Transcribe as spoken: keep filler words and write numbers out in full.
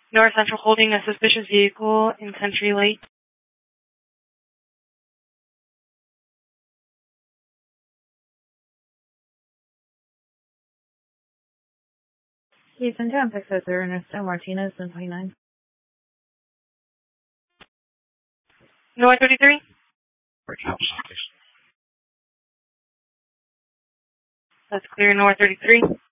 North Central holding a suspicious vehicle in Country Lake. Houston Town, six oh three, Ernesto Martinez, one twenty-nine. North thirty-three? That's clear, North thirty-three.